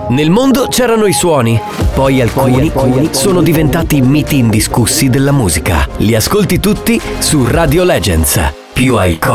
Nel mondo c'erano i suoni, poi alcuni sono diventati miti indiscussi della musica. Li ascolti tutti su Radio Legends. Più hai